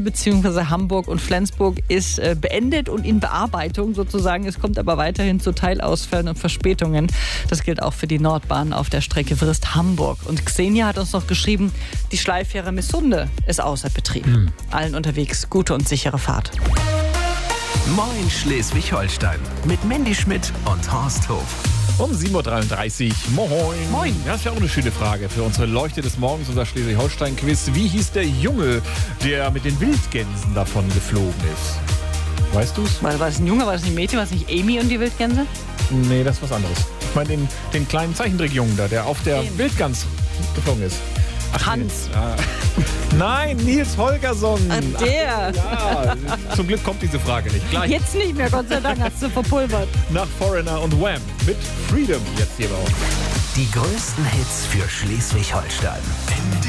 bzw. Hamburg und Flensburg ist beendet und in Bearbeitung sozusagen. Es kommt aber weiterhin zu Teilausfällen und Verspätungen. Das gilt auch für die Nordbahn auf der Strecke Wirst-Hamburg. Und Xenia hat uns noch geschrieben, die Schleifjähre Missunde ist außer Betrieb. Allen unterwegs gute und sichere Fahrt. Moin Schleswig-Holstein mit Mandy Schmidt und Horst Hof. Um 7.33 Uhr. Moin. Moin. Ja, das ist ja auch eine schöne Frage für unsere Leuchte des Morgens, unser Schleswig-Holstein-Quiz. Wie hieß der Junge, der mit den Wildgänsen davon geflogen ist? Weißt du's? War das ein Junge, war das ein Mädchen, war das nicht Amy und die Wildgänse? Nee, das ist was anderes. Ich meine den kleinen Zeichentrickjungen da, der auf der Wildgans geflogen ist. Ach, Hans. Nee. Ah. Nein, Nils Holgersson. Ach, der. Ja, zum Glück kommt diese Frage nicht. Gleich Jetzt nicht mehr, Gott sei Dank, hast du verpulvert. nach Foreigner und Wham mit Freedom jetzt hier bei uns. Die größten Hits für Schleswig-Holstein.